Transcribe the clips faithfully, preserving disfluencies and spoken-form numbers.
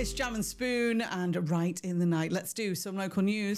It's Jam and Spoon and Right in the Night. Let's do some local news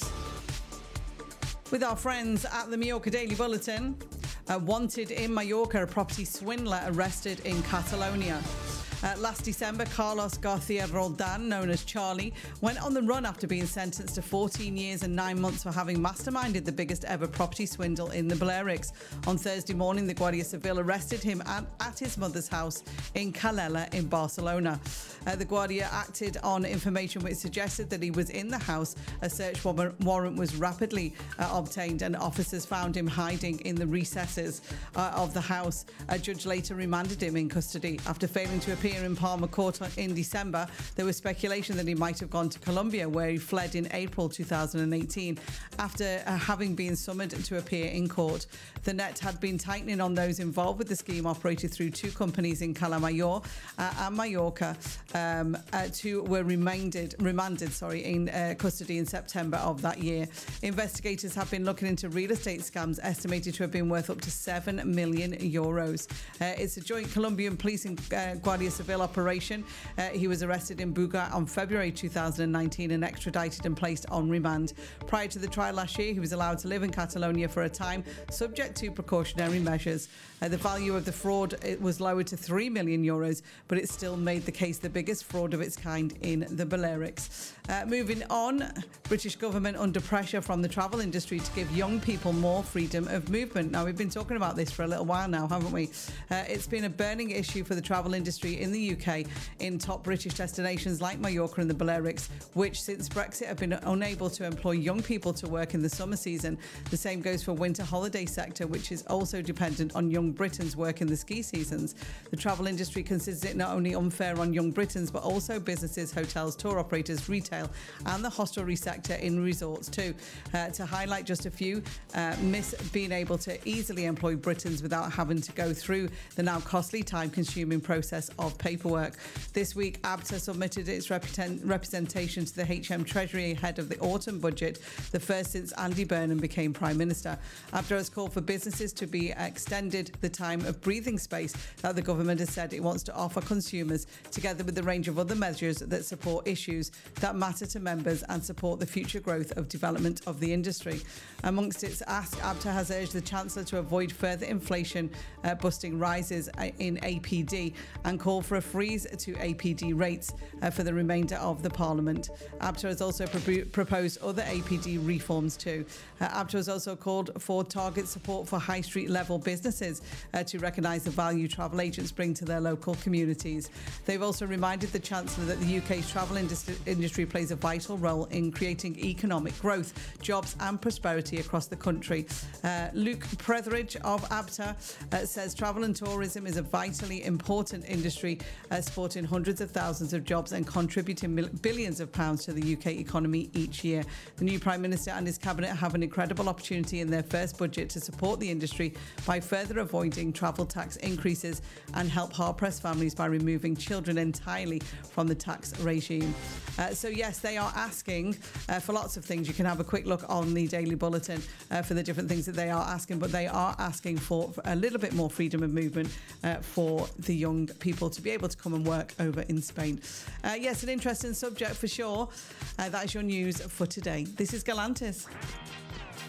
with our friends at the Mallorca Daily Bulletin. Uh, wanted in Mallorca, a property swindler arrested in Catalonia. Uh, last December, Carlos Garcia Roldan, known as Charlie, went on the run after being sentenced to fourteen years and nine months for having masterminded the biggest ever property swindle in the Balearics. On Thursday morning, the Guardia Civil arrested him at, at his mother's house in Calella in Barcelona. Uh, the Guardia acted on information which suggested that he was in the house. A search warrant was rapidly uh, obtained and officers found him hiding in the recesses uh, of the house. A judge later remanded him in custody after failing to appear in Palma Court in December. There was speculation that he might have gone to Colombia, where he fled in April two thousand eighteen after uh, having been summoned to appear in court. The net had been tightening on those involved with the scheme, operated through two companies in Calamayor uh, and Mallorca. Um, uh, two were remanded, remanded sorry, in uh, custody in September of that year. Investigators have been looking into real estate scams estimated to have been worth up to seven million euros. Uh, it's a joint Colombian police and uh, Guardia Civil operation. Uh, he was arrested in Buga on February two thousand nineteen and extradited and placed on remand. Prior to the trial last year, he was allowed to live in Catalonia for a time, subject to precautionary measures. Uh, the value of the fraud it was lowered to three million euros, but it still made the case the biggest fraud of its kind in the Balearics. Uh, moving on, British government under pressure from the travel industry to give young people more freedom of movement. Now, we've been talking about this for a little while now, haven't we? Uh, it's been a burning issue for the travel industry in the U K, in top British destinations like Mallorca and the Balearics, which since Brexit have been unable to employ young people to work in the summer season. The same goes for winter holiday sector, which is also dependent on young Britons work in the ski seasons. The travel industry considers it not only unfair on young Britons, but also businesses, hotels, tour operators, retail, and the hostelry sector in resorts too. Uh, to highlight just a few, uh, miss being able to easily employ Britons without having to go through the now costly, time-consuming process of paperwork. This week, ABTA submitted its represent- representation to the H M Treasury ahead of the autumn budget, the first since Andy Burnham became Prime Minister. ABTA has called for businesses to be extended the time of breathing space that the government has said it wants to offer consumers, together with a range of other measures that support issues that matter to members and support the future growth of development of the industry. Amongst its ask, ABTA has urged the Chancellor to avoid further inflation uh, busting rises in A P D and call for a freeze to A P D rates uh, for the remainder of the Parliament. ABTA has also pro- proposed other A P D reforms too. Uh, ABTA has also called for target support for high street level businesses uh, to recognise the value travel agents bring to their local communities. They've also reminded the Chancellor that the U K's travel industry, industry plays a vital role in creating economic growth, jobs and prosperity across the country. Uh, Luke Pretheridge of ABTA uh, says travel and tourism is a vitally important industry, uh, supporting hundreds of thousands of jobs and contributing mil- billions of pounds to the U K economy each year. The new Prime Minister and his cabinet have an incredible opportunity in their first budget to support the industry by further avoiding travel tax increases and help hard-pressed families by removing children entirely from the tax regime. Uh, so yes, they are asking uh, for lots of things. You can have a quick look on the Daily Bulletin uh, for the different things that they are asking, but they are asking for a little bit more freedom of movement uh, for the young people to be able to come and work over in Spain. Uh, yes, an interesting subject for sure. Uh, that is your news for today. This is Galantis.